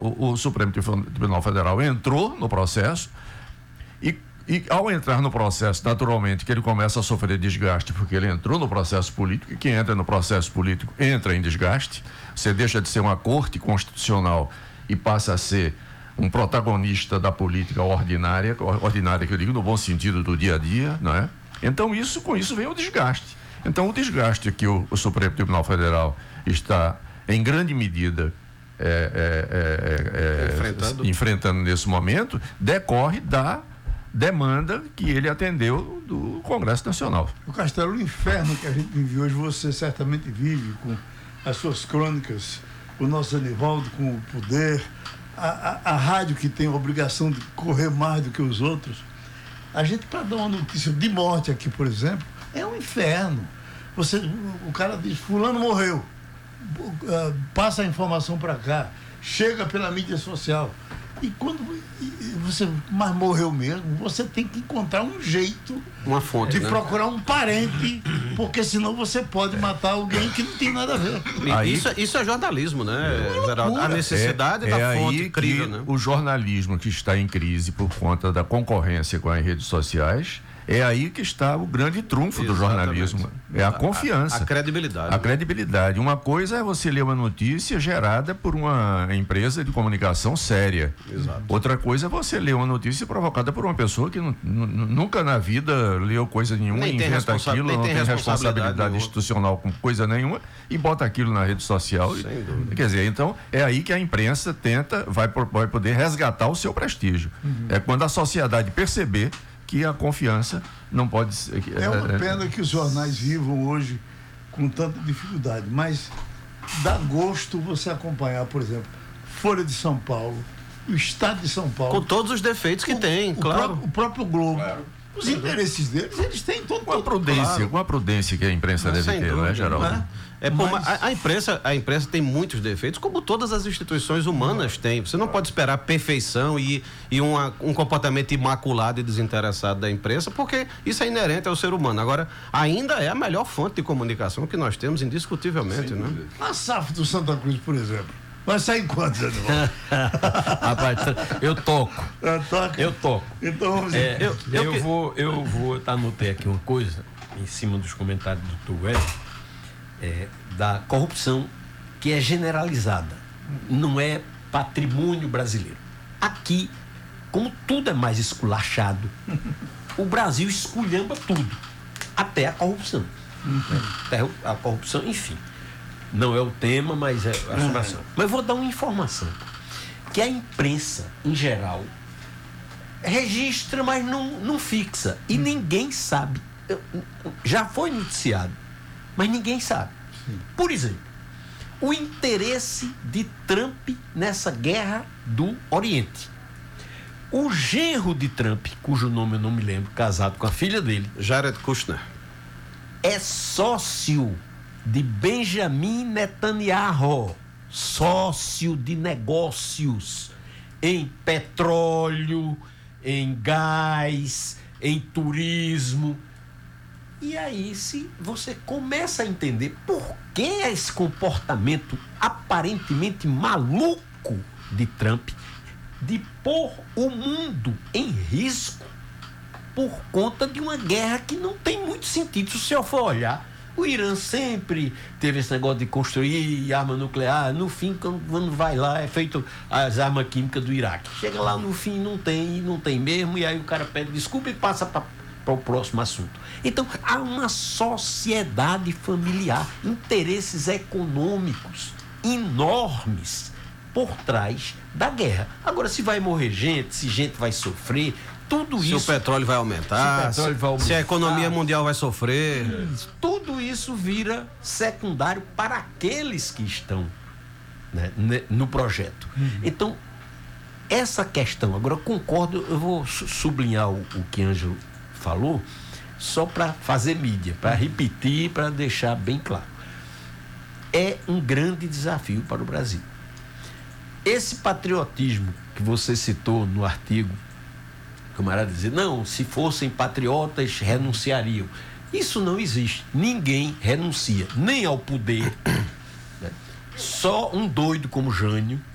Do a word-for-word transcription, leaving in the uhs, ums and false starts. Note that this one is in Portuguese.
o, o Supremo Tribunal Federal entrou no processo e, e ao entrar no processo, naturalmente, que ele começa a sofrer desgaste, porque ele entrou no processo político, e quem entra no processo político entra em desgaste. Você deixa de ser uma corte constitucional e passa a ser um protagonista da política ordinária, ordinária que eu digo no bom sentido do dia a dia, não é? Então, isso, com isso vem o desgaste. Então, o desgaste que o, o Supremo Tribunal Federal está, em grande medida, é, é, é, é, enfrentando. enfrentando nesse momento, decorre da demanda que ele atendeu do Congresso Nacional. O Castelo, o inferno que a gente vive hoje, você certamente vive com as suas crônicas, o nosso Anivaldo com o poder, a, a, a rádio que tem a obrigação de correr mais do que os outros. A gente, para dar uma notícia de morte aqui, por exemplo, é um inferno. Você, o cara diz, fulano morreu, uh, passa a informação para cá, chega pela mídia social. E quando você, mas morreu mesmo, você tem que encontrar um jeito, uma fonte, de né? procurar um parente, porque senão você pode matar alguém que não tem nada a ver. Aí, isso, isso é jornalismo, né, é Geraldo? A necessidade é, da é fonte aí crível, que né? O jornalismo que está em crise por conta da concorrência com as redes sociais, é aí que está o grande trunfo do jornalismo. É a confiança. A, a credibilidade. A credibilidade. Uma coisa é você ler uma notícia gerada por uma empresa de comunicação séria. Exato. Outra coisa é você ler uma notícia provocada por uma pessoa que n- n- nunca na vida leu coisa nenhuma, Nem tem inventa responsa- aquilo, nem não tem tem responsabilidade responsabilidade nenhuma. institucional com coisa nenhuma e bota aquilo na rede social. Sem E, dúvida. quer dizer, então é aí que a imprensa tenta, vai, por- vai poder resgatar o seu prestígio. Uhum. É quando a sociedade perceber que a confiança não pode ser... É uma pena que os jornais vivam hoje com tanta dificuldade, mas dá gosto você acompanhar, por exemplo, Folha de São Paulo, o Estado de São Paulo. Com todos os defeitos que o, tem, o claro. Próprio, o próprio Globo. Claro. Os interesses deles, eles têm todo... Com a prudência, claro. com a prudência que a imprensa Mas, deve sem ter, dúvida, não é, Geraldo? né? É, pô, Mas- a, a imprensa, a imprensa tem muitos defeitos, como todas as instituições humanas têm. Você não pode esperar perfeição e, e uma, um comportamento imaculado e desinteressado da imprensa, porque isso é inerente ao ser humano. Agora, ainda é a melhor fonte de comunicação que nós temos, indiscutivelmente, né? A S A F do Santa Cruz, por exemplo, vai sair em quantos, Aníbal? Rapaz, eu toco. Ah, toca. Eu toco. Então, vamos É, ver. eu eu eu que- vou, eu vou anotei aqui uma coisa em cima dos comentários do doutor Hélio, é, da corrupção que é generalizada, não é patrimônio brasileiro. Aqui, como tudo é mais esculachado, o Brasil esculhamba tudo, até a corrupção. Né? Até a corrupção, enfim. Não é o tema, mas é a assombração. Mas eu vou dar uma informação, que a imprensa, em geral, registra, mas não, não fixa. E hum. ninguém sabe. Eu, já foi noticiado, mas ninguém sabe. Sim. Por exemplo, o interesse de Trump nessa guerra do Oriente. O genro de Trump, cujo nome eu não me lembro, casado com a filha dele, Jared Kushner, é sócio de Benjamin Netanyahu, sócio de negócios em petróleo, em gás, em turismo. E aí se você começa a entender por que esse comportamento aparentemente maluco de Trump de pôr o mundo em risco por conta de uma guerra que não tem muito sentido. Se o senhor for olhar, o Irã sempre teve esse negócio de construir arma nuclear. No fim, quando vai lá, é feito as armas químicas do Iraque. Chega lá no fim, não tem, não tem mesmo, e aí o cara pede desculpa e passa para o próximo assunto. Então, há uma sociedade familiar, interesses econômicos enormes por trás da guerra. Agora, se vai morrer gente, se gente vai sofrer, tudo se isso... o petróleo vai aumentar, se, o petróleo vai aumentar, se a economia mundial vai sofrer. Tudo isso vira secundário para aqueles que estão, né, no projeto. Uhum. Então, essa questão, agora eu concordo, eu vou sublinhar o, o que Ângelo falou, só para fazer mídia, para repetir, para deixar bem claro. É um grande desafio para o Brasil. Esse patriotismo que você citou no artigo, o camarada dizer, não, se fossem patriotas, renunciariam. Isso não existe. Ninguém renuncia, nem ao poder. Né? Só um doido como Jânio